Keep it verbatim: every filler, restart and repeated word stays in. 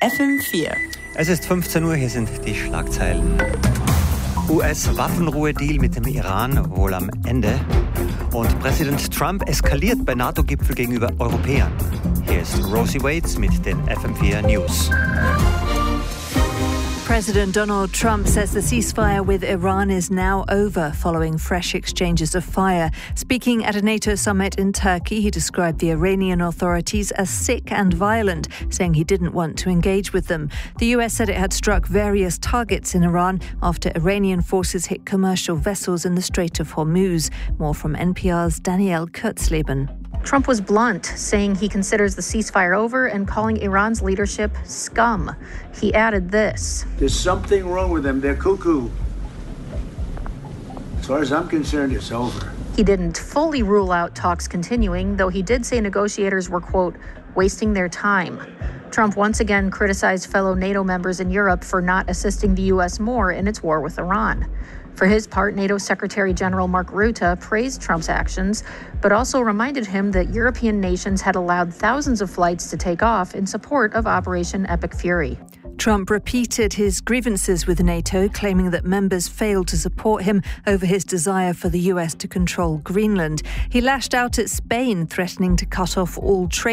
F M vier. Es ist fünfzehn Uhr, hier sind die Schlagzeilen. U S-Waffenruhe-Deal mit dem Iran wohl am Ende. Und Präsident Trump eskaliert bei NATO-Gipfel gegenüber Europäern. Hier ist Rosie Waits mit den F M vier News. President Donald Trump says the ceasefire with Iran is now over following fresh exchanges of fire. Speaking at a NATO summit in Turkey, he described the Iranian authorities as sick and violent, saying he didn't want to engage with them. The U S said it had struck various targets in Iran after Iranian forces hit commercial vessels in the Strait of Hormuz. More from N P R's Danielle Kurtzleben. Trump was blunt, saying he considers the ceasefire over and calling Iran's leadership scum. He added this. There's something wrong with them. They're cuckoo. As far as I'm concerned, it's over. He didn't fully rule out talks continuing, though he did say negotiators were, quote, wasting their time. Trump once again criticized fellow NATO members in Europe for not assisting the U S more in its war with Iran. For his part, NATO Secretary General Mark Rutte praised Trump's actions, but also reminded him that European nations had allowed thousands of flights to take off in support of Operation Epic Fury. Trump repeated his grievances with NATO, claiming that members failed to support him over his desire for the U S to control Greenland. He lashed out at Spain, threatening to cut off all trade